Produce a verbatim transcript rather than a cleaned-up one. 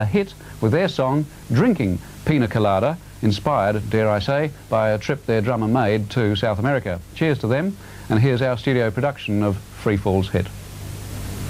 a hit with their song Drinking Pina Colada, inspired, dare I say, by a trip their drummer made to South America. Cheers to them, and here's our studio production of Free Fall's hit.